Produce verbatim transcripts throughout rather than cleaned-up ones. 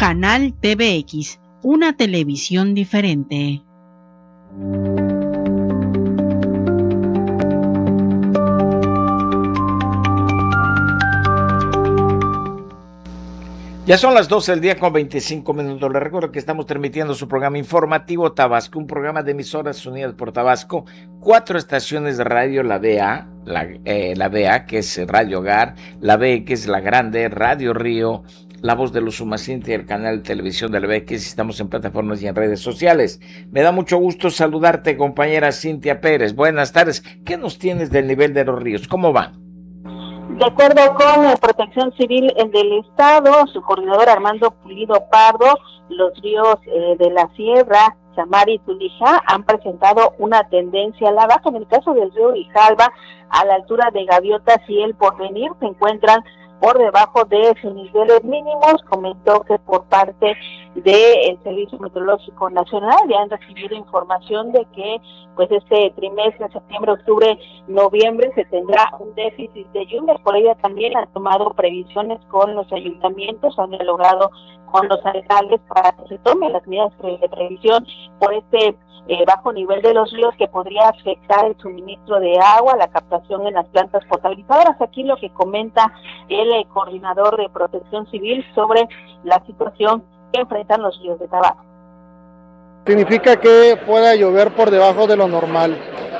Canal T V X, una televisión diferente. Ya son las doce del día con veinticinco minutos. Les recuerdo que estamos transmitiendo su programa informativo Tabasco, un programa de emisoras unidas por Tabasco, cuatro estaciones de radio, la B A, la, eh, la B A, que es Radio Hogar, la B, que es La Grande, Radio Río, La Voz de los Sumacinta y el canal de televisión de la B X. Estamos en plataformas y en redes sociales. Me da mucho gusto saludarte, compañera Cintia Pérez. Buenas tardes. ¿Qué nos tienes del nivel de los ríos? ¿Cómo va? De acuerdo con la Protección Civil del Estado, su coordinador Armando Pulido Pardo, los ríos eh, de la Sierra, Samari y Tulija han presentado una tendencia a la baja. En el caso del río Grijalva, a la altura de Gaviotas y El Porvenir, se encuentran por debajo de sus niveles mínimos. Comentó que por parte del Servicio Meteorológico Nacional ya han recibido información de que pues este trimestre, septiembre, octubre, noviembre, se tendrá un déficit de lluvias. Por ello también han tomado previsiones con los ayuntamientos, han dialogado con los alcaldes para que se tomen las medidas de previsión por este Eh, bajo nivel de los ríos que podría afectar el suministro de agua, la captación en las plantas potabilizadoras. Aquí lo que comenta el eh, coordinador de Protección Civil sobre la situación que enfrentan los ríos de Tabasco. Significa que pueda llover por debajo de lo normal.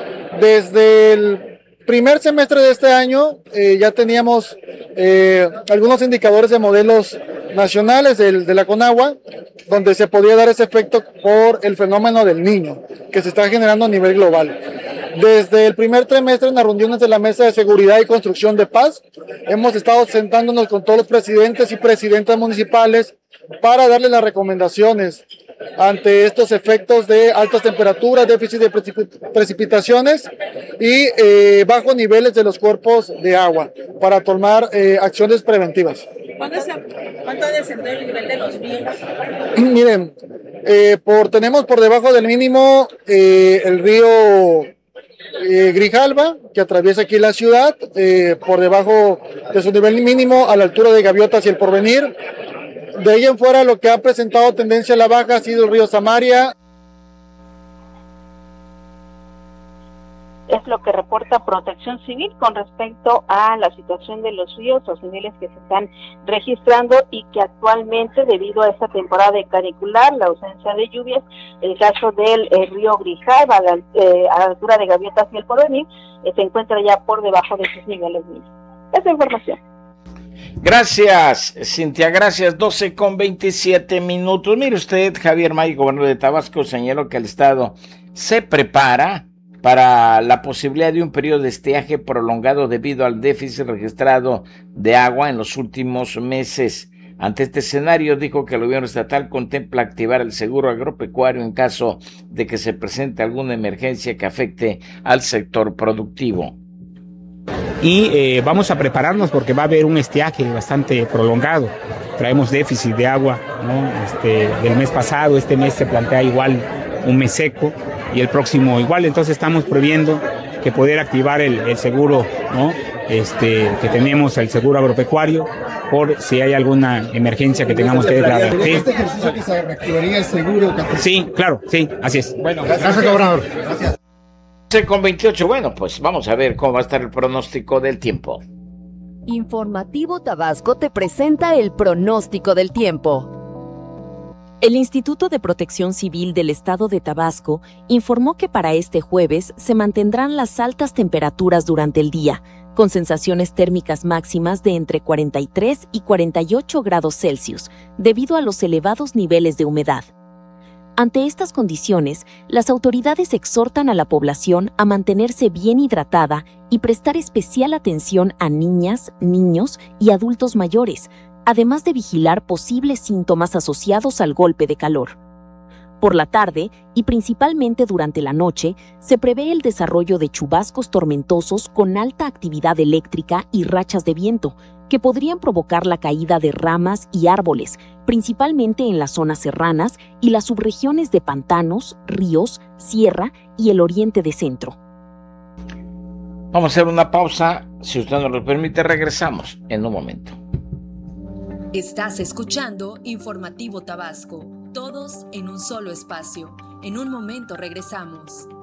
Desde el primer semestre de este año eh, ya teníamos eh, algunos indicadores de modelos nacionales del, de la Conagua, donde se podía dar ese efecto por el fenómeno del Niño, que se está generando a nivel global. Desde el primer trimestre, en las reuniones de la Mesa de Seguridad y Construcción de Paz, hemos estado sentándonos con todos los presidentes y presidentas municipales para darle las recomendaciones ante estos efectos de altas temperaturas, déficit de precip- precipitaciones y eh, bajos niveles de los cuerpos de agua, para tomar eh, acciones preventivas. ¿Cuánto, se, ¿Cuánto ha descendido el nivel de los ríos? Miren, eh, por, tenemos por debajo del mínimo eh, el río eh, Grijalva, que atraviesa aquí la ciudad, eh, por debajo de su nivel mínimo a la altura de Gaviotas y El Porvenir. De ahí en fuera, lo que ha presentado tendencia a la baja ha sido el río Samaria. Es lo que reporta Protección Civil con respecto a la situación de los ríos, los niveles que se están registrando y que actualmente, debido a esta temporada de canicular, la ausencia de lluvias, el caso del eh, río Grijalva a la, eh, a la altura de Gaviotas y El Porvenir, eh, se encuentra ya por debajo de sus niveles mínimos. Esa información. Gracias, Cintia, gracias. doce con veintisiete minutos. Mire usted, Javier May, gobernador de Tabasco, señaló que el Estado se prepara para la posibilidad de un periodo de estiaje prolongado debido al déficit registrado de agua en los últimos meses. Ante este escenario, dijo que el gobierno estatal contempla activar el seguro agropecuario en caso de que se presente alguna emergencia que afecte al sector productivo. Y eh, vamos a prepararnos porque va a haber un estiaje bastante prolongado. Traemos déficit de agua, ¿no? Este, del mes pasado, este mes se plantea igual un mes seco y el próximo igual. Entonces estamos previendo que poder activar el, el seguro, ¿no? Este, que tenemos el seguro agropecuario por si hay alguna emergencia que tengamos que declarar. ¿En este ejercicio que se reactivaría el seguro? Sí, claro, sí, así es. Bueno, gracias, gobernador. Gracias. Con veintiocho, bueno, pues vamos a ver cómo va a estar el pronóstico del tiempo. Informativo Tabasco te presenta el pronóstico del tiempo. El Instituto de Protección Civil del Estado de Tabasco informó que para este jueves se mantendrán las altas temperaturas durante el día, con sensaciones térmicas máximas de entre cuarenta y tres y cuarenta y ocho grados Celsius, debido a los elevados niveles de humedad. Ante estas condiciones, las autoridades exhortan a la población a mantenerse bien hidratada y prestar especial atención a niñas, niños y adultos mayores, además de vigilar posibles síntomas asociados al golpe de calor. Por la tarde, y principalmente durante la noche, se prevé el desarrollo de chubascos tormentosos con alta actividad eléctrica y rachas de viento, que podrían provocar la caída de ramas y árboles, principalmente en las zonas serranas y las subregiones de pantanos, ríos, sierra y el oriente de centro. Vamos a hacer una pausa. Si usted nos lo permite, regresamos en un momento. Estás escuchando Informativo Tabasco, todos en un solo espacio. En un momento regresamos.